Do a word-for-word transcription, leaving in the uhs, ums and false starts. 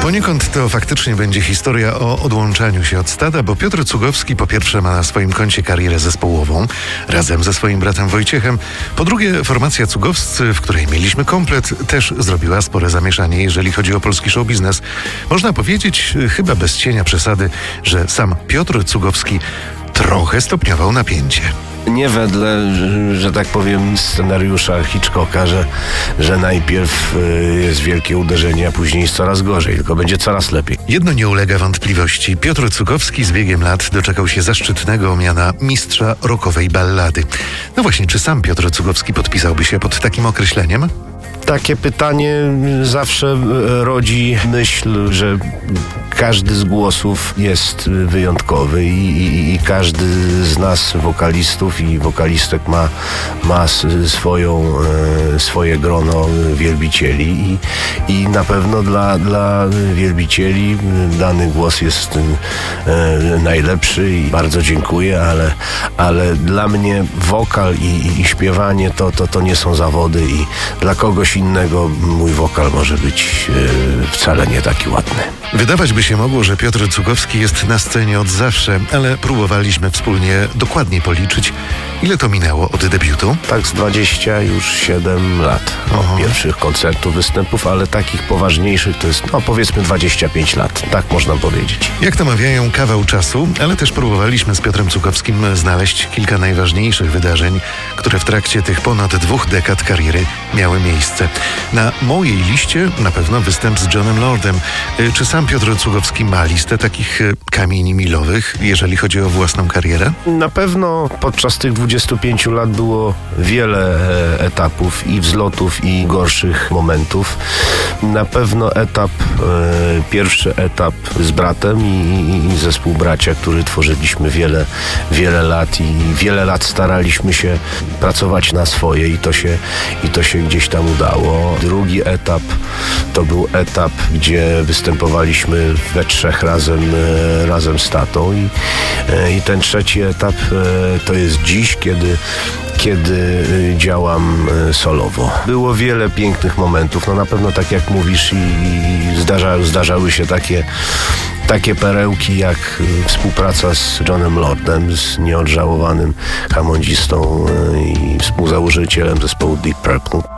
Poniekąd to faktycznie będzie historia o odłączaniu się od stada, bo Piotr Cugowski po pierwsze ma na swoim koncie karierę zespołową razem ze swoim bratem Wojciechem. Po drugie, formacja Cugowscy, w której mieliśmy komplet, też zrobiła spore zamieszanie, jeżeli chodzi o polski show biznes. Można powiedzieć, chyba bez cienia przesady, że sam Piotr Cugowski trochę stopniował napięcie. Nie wedle, że tak powiem, scenariusza Hitchcocka, że, że najpierw jest wielkie uderzenie, a później jest coraz gorzej, tylko będzie coraz lepiej. Jedno nie ulega wątpliwości. Piotr Cugowski z biegiem lat doczekał się zaszczytnego miana mistrza rockowej ballady. No właśnie, czy sam Piotr Cugowski podpisałby się pod takim określeniem? Takie pytanie zawsze rodzi myśl, że każdy z głosów jest wyjątkowy i, i, i każdy z nas, wokalistów i wokalistek ma, ma swoją, swoje grono wielbicieli i, i na pewno dla, dla wielbicieli dany głos jest najlepszy i bardzo dziękuję, ale, ale dla mnie wokal i, i śpiewanie to, to, to nie są zawody i dla kogoś innego mój wokal może być yy, wcale nie taki ładny. Wydawać by się mogło, że Piotr Cugowski jest na scenie od zawsze, ale próbowaliśmy wspólnie dokładnie policzyć, ile to minęło od debiutu. Tak z dwadzieścia już siedem lat od pierwszych koncertów, występów, ale takich poważniejszych to jest, no powiedzmy dwadzieścia pięć lat, tak można powiedzieć. Jak to mawiają, kawał czasu, ale też próbowaliśmy z Piotrem Cugowskim znaleźć kilka najważniejszych wydarzeń, które w trakcie tych ponad dwóch dekad kariery miały miejsce. Na mojej liście na pewno występ z Johnem Lordem. Czy sam Piotr Cugowski ma listę takich kamieni milowych, jeżeli chodzi o własną karierę? Na pewno podczas tych dwudziestu pięciu lat było wiele etapów i wzlotów i gorszych momentów. Na pewno etap, e, pierwszy etap z bratem i, i, i zespół Bracia, który tworzyliśmy wiele, wiele lat i wiele lat staraliśmy się pracować na swoje i to się, i to się gdzieś tam udało. Drugi etap to był etap, gdzie występowaliśmy we trzech razem, e, razem z tatą i, e, i ten trzeci etap e, to jest dziś, kiedy kiedy działam solowo. Było wiele pięknych momentów, no na pewno tak jak mówisz i, i zdarza, zdarzały się takie, takie perełki jak współpraca z Johnem Lordem, z nieodżałowanym hamondzistą i współzałożycielem zespołu Deep Purple.